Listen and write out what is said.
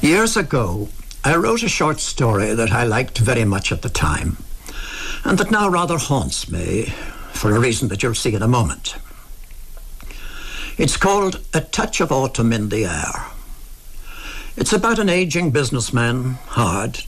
Years ago, I wrote a short story that I liked very much at the time, and that now rather haunts me, for a reason that you'll see in a moment. It's called A Touch of Autumn in the Air. It's about an aging businessman, hard,